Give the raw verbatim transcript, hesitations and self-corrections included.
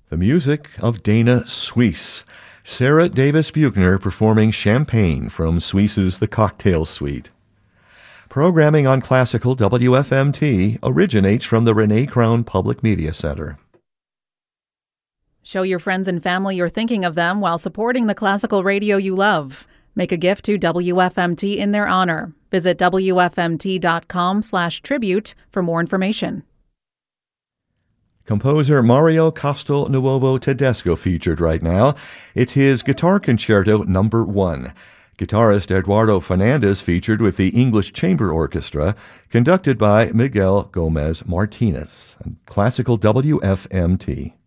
The music of Dana Suisse. Sarah Davis Buchner performing Champagne from Suisse's The Cocktail Suite. Programming on Classical W F M T originates from the Renee Crown Public Media Center. Show your friends and family you're thinking of them while supporting the classical radio you love. Make a gift to W F M T in their honor. Visit W F M T dot com slash tribute for more information. Composer Mario Castelnuovo Tedesco featured right now. It's his Guitar Concerto Number One. Guitarist Eduardo Fernandez featured with the English Chamber Orchestra, conducted by Miguel Gomez Martinez. Classical W F M T.